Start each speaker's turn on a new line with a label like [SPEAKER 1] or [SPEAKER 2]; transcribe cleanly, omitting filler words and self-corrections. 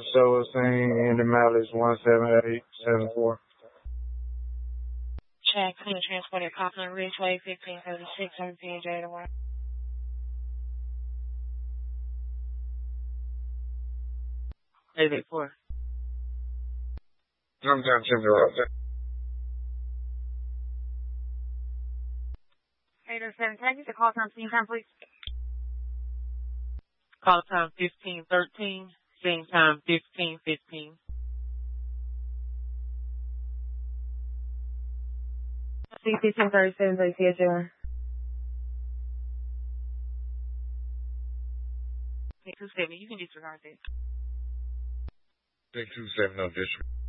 [SPEAKER 1] So it's saying in the mileage 17874.
[SPEAKER 2] Check, clean transport at Copeland Ridgeway, 1536 on PJ to work.
[SPEAKER 3] $884.
[SPEAKER 1] I'm down to the road.
[SPEAKER 2] 807, can I get the call time, scene time, please?
[SPEAKER 3] Call time 1513. Scene time 1515.
[SPEAKER 2] C-1537, please, CHL.
[SPEAKER 3] 627, you can disregard that.
[SPEAKER 1] 627, no disregard.